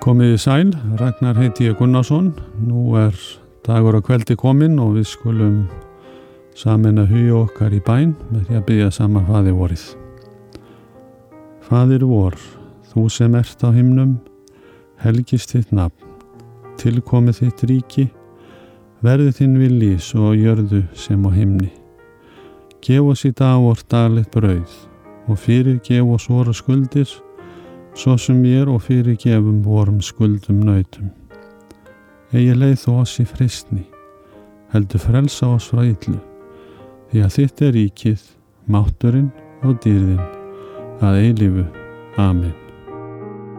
Komiði sæl, Ragnar heiti ég Gunnarsson. Nú dagur að kveldi kominn og við skulum sameina hugi okkar í bæn með því að biðja saman Faðir vorið. Faðir vor, þú sem ert á himnum, helgist þitt nafn, tilkomið þitt ríki, verði þinn vilji svo á jörðu sem á himni. Gef oss í dag vort daglegt brauð og fyrirgef oss vora skuldir, svo sem við og fyrirgefum vorum skuldum nautum. Eigi leið þú oss í freistni, heldur frelsa oss frá illu, því að þitt ríkið, mátturinn og dýrðin að eilífu. Amen.